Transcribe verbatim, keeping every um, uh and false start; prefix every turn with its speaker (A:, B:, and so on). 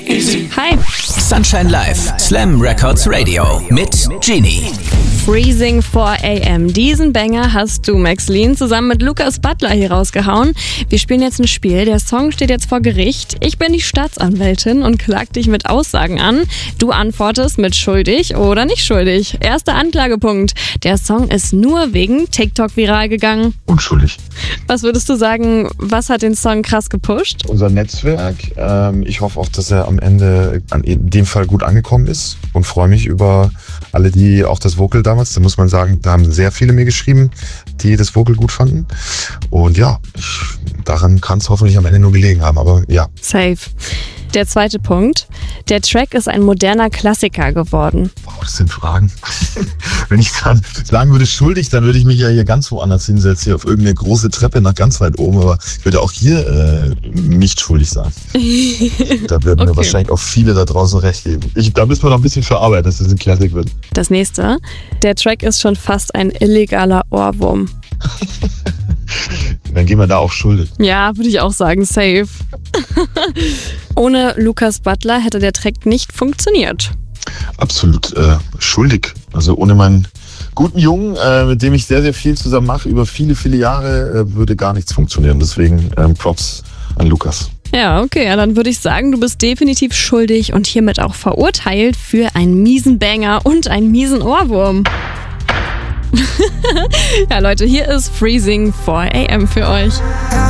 A: Hi.
B: Sunshine Live, Slam Records Radio mit Genie.
A: Freezing four a.m. Diesen Banger hast du, Maxline, zusammen mit Lucas Butler hier rausgehauen. Wir spielen jetzt ein Spiel. Der Song steht jetzt vor Gericht. Ich bin die Staatsanwältin und klag dich mit Aussagen an. Du antwortest mit schuldig oder nicht schuldig. Erster Anklagepunkt. Der Song ist nur wegen TikTok viral gegangen.
C: Unschuldig.
A: Was würdest du sagen, was hat den Song krass gepusht?
C: Unser Netzwerk. Ähm, ich hoffe auch, dass er am Ende in dem Fall gut angekommen ist und freue mich über alle, die auch das Vocal damals, da muss man sagen, da haben sehr viele mir geschrieben, die das Vocal gut fanden. Und ja, ich, daran kann es hoffentlich am Ende nur gelegen haben, aber ja.
A: Safe. Der zweite Punkt. Der Track ist ein moderner Klassiker geworden.
C: Boah, das sind Fragen. Wenn ich gerade sagen würde schuldig, dann würde ich mich ja hier ganz woanders hinsetzen, hier auf irgendeine große Treppe nach ganz weit oben. Aber ich würde auch hier äh, nicht schuldig sein. Da würden
A: Okay.
C: mir wahrscheinlich auch viele da draußen recht geben. Ich, da müssen wir noch ein bisschen verarbeiten, dass das ein Klassik wird.
A: Das nächste. Der Track ist schon fast ein illegaler Ohrwurm.
C: Dann gehen wir da auch schuldig.
A: Ja, würde ich auch sagen, safe. Ohne Lucas Butler hätte der Track nicht funktioniert.
C: Absolut äh, schuldig. Also ohne meinen guten Jungen, äh, mit dem ich sehr, sehr viel zusammen mache, über viele, viele Jahre, äh, würde gar nichts funktionieren. Deswegen ähm, Props an Lukas.
A: Ja, okay, ja, dann würde ich sagen, du bist definitiv schuldig und hiermit auch verurteilt für einen miesen Banger und einen miesen Ohrwurm. Ja, Leute, hier ist Freezing four a.m. für euch.